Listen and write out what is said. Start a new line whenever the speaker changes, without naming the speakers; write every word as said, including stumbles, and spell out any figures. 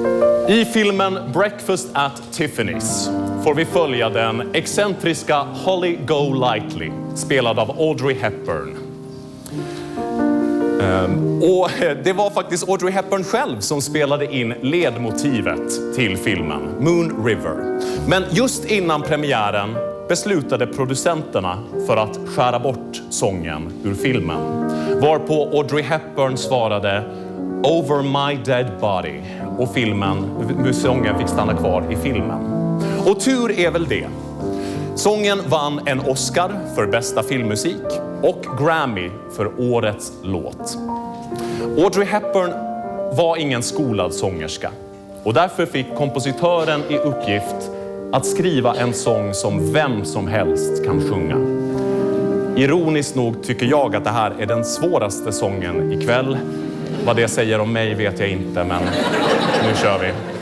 I filmen Breakfast at Tiffany's får vi följa den excentriska Holly Golightly, spelad av Audrey Hepburn. Um, och det var faktiskt Audrey Hepburn själv som spelade in ledmotivet till filmen, Moon River. Men just innan premiären beslutade producenterna för att skära bort sången ur filmen. Varpå Audrey Hepburn svarade Over my dead body, och filmen, sången fick stanna kvar i filmen. Och tur är väl det. Sången vann en Oscar för bästa filmmusik och Grammy för årets låt. Audrey Hepburn var ingen skolad sångerska, och därför fick kompositören i uppgift att skriva en sång som vem som helst kan sjunga. Ironiskt nog tycker jag att det här är den svåraste sången ikväll. Vad det säger om mig vet jag inte, men nu kör vi.